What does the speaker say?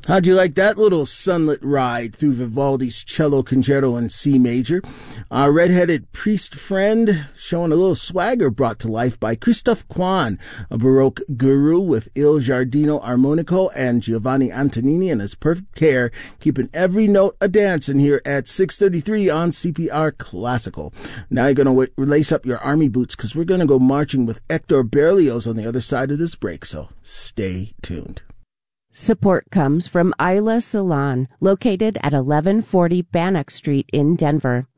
How'd you like that little sunlit ride through Vivaldi's Cello Concerto in C major? Our red-headed priest friend showing a little swagger brought to life by Christophe Kwan, a Baroque guru with Il Giardino Armonico and Giovanni Antonini and his perfect care, keeping every note a-dancing here at 6:33 on CPR Classical. Now you're going to lace up your army boots because we're going to go marching with Hector Berlioz on the other side of this break, so stay tuned. Support comes from Isla Salon, located at 1140 Bannock Street in Denver.